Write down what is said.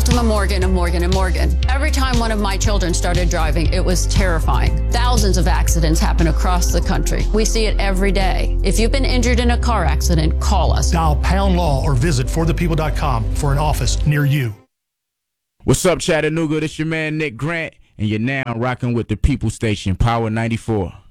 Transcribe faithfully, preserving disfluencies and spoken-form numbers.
Optima Morgan of Morgan and Morgan. Every time one of my children started driving, it was terrifying. Thousands of accidents happen across the country. We see it every day. If you've been injured in a car accident, call us. Dial pound law or visit for the people dot com for an office near you. What's up, Chattanooga? This your man Nick Grant, and you're now rocking with the People Station, Power ninety-four.